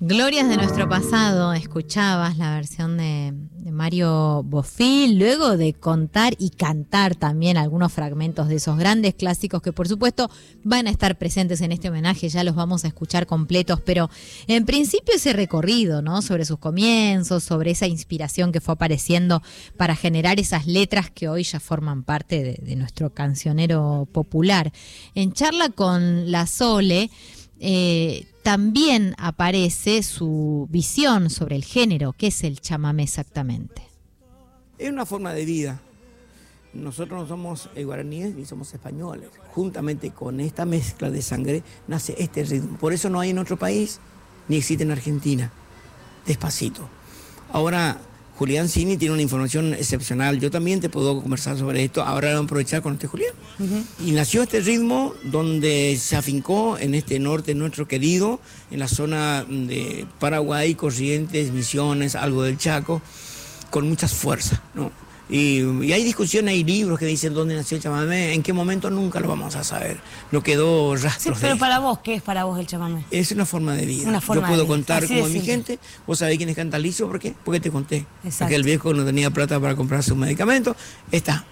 Glorias de nuestro pasado, escuchabas la versión de Mario Bofill, luego de contar y cantar también algunos fragmentos de esos grandes clásicos que por supuesto van a estar presentes en este homenaje, ya los vamos a escuchar completos, pero en principio ese recorrido, ¿no? Sobre sus comienzos, sobre esa inspiración que fue apareciendo para generar esas letras que hoy ya forman parte de nuestro cancionero popular. En charla con la Sole, también aparece su visión sobre el género. ¿Qué es el chamamé exactamente? Es una forma de vida. Nosotros no somos guaraníes ni somos españoles. Juntamente con esta mezcla de sangre nace este ritmo. Por eso no hay en otro país, ni existe en Argentina. Despacito. Ahora, Julián Cini tiene una información excepcional. Yo también te puedo conversar sobre esto. Ahora vamos a aprovechar con este Julián. Y nació este ritmo donde se afincó en este norte nuestro querido, en la zona de Paraguay, Corrientes, Misiones, algo del Chaco, con muchas fuerzas, ¿no? Y hay discusiones, hay libros que dicen dónde nació el chamamé, en qué momento nunca lo vamos a saber. No quedó rastros. Sí, pero para vos, ¿qué es para vos el chamamé? Es una forma de vida. Yo puedo contar como mi gente. Vos sabés quién es Cantalicio, ¿por qué? Porque te conté. Porque el viejo no tenía plata para comprar sus medicamentos. Está.